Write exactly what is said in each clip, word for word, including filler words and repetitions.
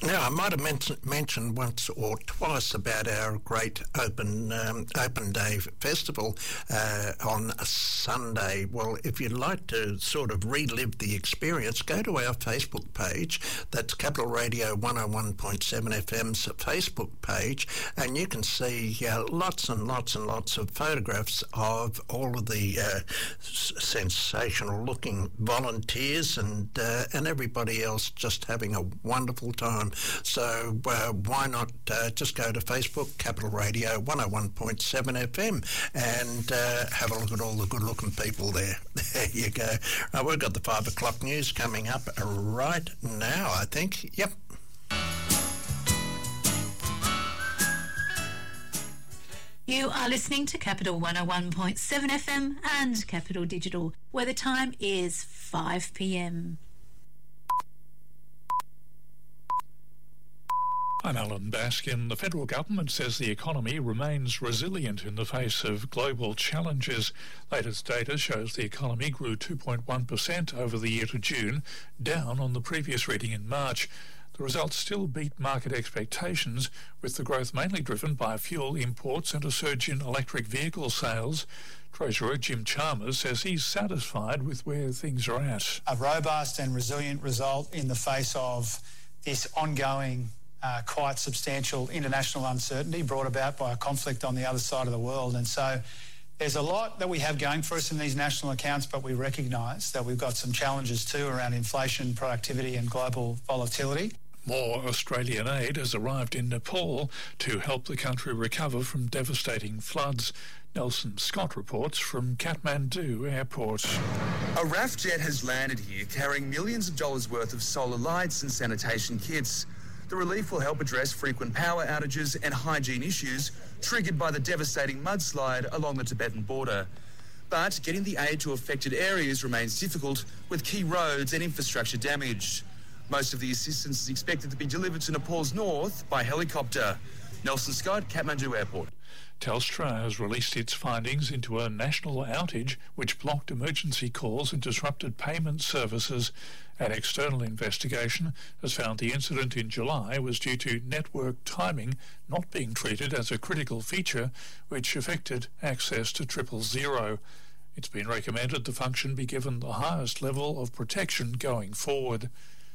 Now, I might have men- mentioned once or twice about our great open um, open day festival uh, on a Sunday. Well, if you'd like to sort of relive the experience, go to our Facebook page. That's Capital Radio one oh one point seven F M's Facebook page, and you can see uh, lots and lots and lots of photographs of all of the uh, s- sensational-looking volunteers and uh, and everybody else just having a wonderful time. So uh, why not uh, just go to Facebook, Capital Radio one oh one point seven F M, and uh, have a look at all the good-looking people there. There you go. Uh, we've got the five o'clock news coming up right now, I think. Yep. You are listening to Capital one oh one point seven F M and Capital Digital, where the time is five p m. I'm Alan Baskin. The federal government says the economy remains resilient in the face of global challenges. Latest data shows the economy grew two point one percent over the year to June, down on the previous reading in March. The results still beat market expectations, with the growth mainly driven by fuel imports and a surge in electric vehicle sales. Treasurer Jim Chalmers says he's satisfied with where things are at. A robust and resilient result in the face of this ongoing Uh, quite substantial international uncertainty brought about by a conflict on the other side of the world. And so there's a lot that we have going for us in these national accounts, but we recognise that we've got some challenges too around inflation, productivity and global volatility. More Australian aid has arrived in Nepal to help the country recover from devastating floods. Nelson Scott reports from Kathmandu Airport. A R A F jet has landed here carrying millions of dollars worth of solar lights and sanitation kits. The relief will help address frequent power outages and hygiene issues triggered by the devastating mudslide along the Tibetan border. But getting the aid to affected areas remains difficult, with key roads and infrastructure damaged. Most of the assistance is expected to be delivered to Nepal's north by helicopter. Nelson Scott, Kathmandu Airport. Telstra has released its findings into a national outage which blocked emergency calls and disrupted payment services. An external investigation has found the incident in July was due to network timing not being treated as a critical feature, which affected access to triple zero. It's been recommended the function be given the highest level of protection going forward.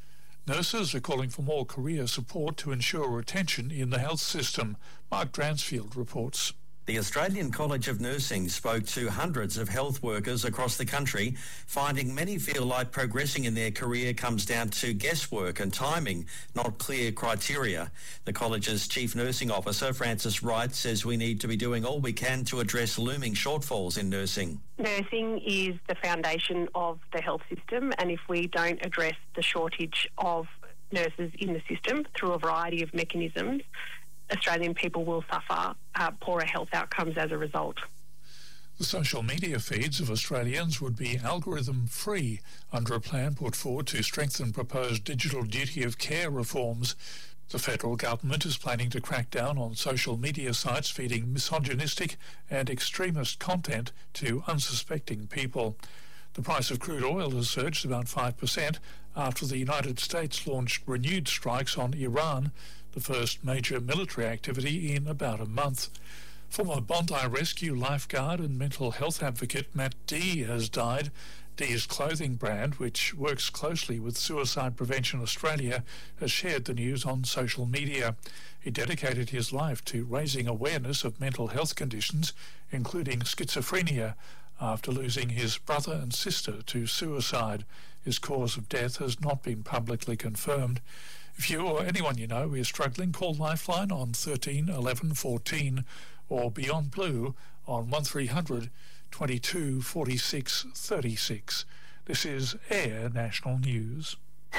Nurses are calling for more career support to ensure retention in the health system. Mark Dransfield reports. The Australian College of Nursing spoke to hundreds of health workers across the country, finding many feel like progressing in their career comes down to guesswork and timing, not clear criteria. The college's Chief Nursing Officer, Frances Wright, says we need to be doing all we can to address looming shortfalls in nursing. Nursing is the foundation of the health system, and if we don't address the shortage of nurses in the system through a variety of mechanisms, Australian people will suffer uh, poorer health outcomes as a result. The social media feeds of Australians would be algorithm-free under a plan put forward to strengthen proposed digital duty of care reforms. The federal government is planning to crack down on social media sites feeding misogynistic and extremist content to unsuspecting people. The price of crude oil has surged about five percent after the United States launched renewed strikes on Iran, the first major military activity in about a month. Former Bondi Rescue lifeguard and mental health advocate Matt Dee has died. Dee's clothing brand, which works closely with Suicide Prevention Australia, has shared the news on social media. He dedicated his life to raising awareness of mental health conditions, including schizophrenia, after losing his brother and sister to suicide. His cause of death has not been publicly confirmed. If you or anyone you know is struggling, call Lifeline on thirteen eleven fourteen or Beyond Blue on one three hundred twenty-two forty-six thirty-six. This is Air National News.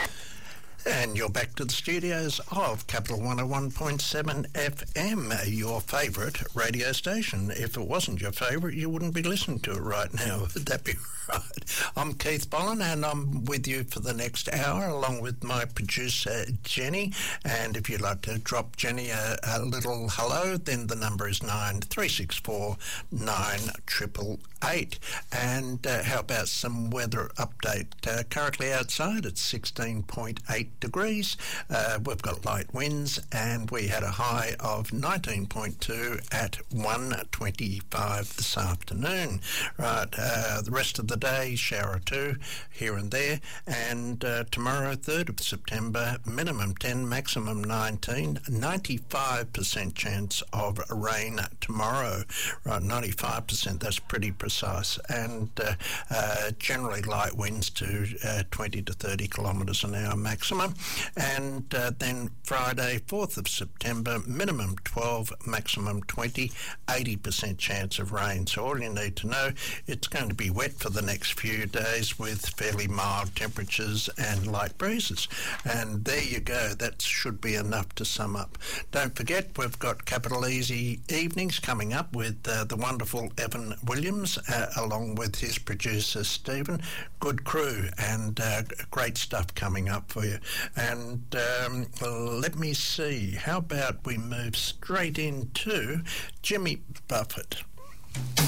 And you're back to the studios of Capital one oh one point seven F M, your favourite radio station. If it wasn't your favourite, you wouldn't be listening to it right now. Would that be right? I'm Keith Bollen, and I'm with you for the next hour, along with my producer, Jenny. And if you'd like to drop Jenny a, a little hello, then the number is nine three six four nine eight eight eight. And uh, how about some weather update? Uh, currently outside it's sixteen point eight degrees. Uh, we've got light winds, and we had a high of nineteen point two at one twenty-five this afternoon. Right, uh, the rest of the day, shower or two here and there. And uh, tomorrow, third of September, minimum ten, maximum nineteen, ninety-five percent chance of rain tomorrow. Right, ninety-five percent, that's pretty precise. And uh, uh, generally light winds to uh, twenty to thirty kilometres an hour maximum. And uh, then Friday, fourth of September, minimum twelve, maximum twenty, eighty percent chance of rain. So all you need to know, it's going to be wet for the next few days with fairly mild temperatures and light breezes. And there you go. That should be enough to sum up. Don't forget, we've got Capital Easy Evenings coming up with uh, the wonderful Evan Williams, uh, along with his producer Stephen. Good crew and uh, great stuff coming up for you. And um, let me see, how about we move straight into Jimmy Buffett.